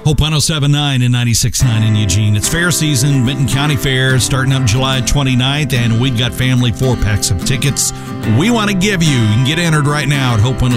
Hope 107.9 and 96.9 in Eugene. It's fair season, Benton County Fair, starting up July 29th, and we've got family 4-packs of tickets we want to give you. You can get entered right now at Hope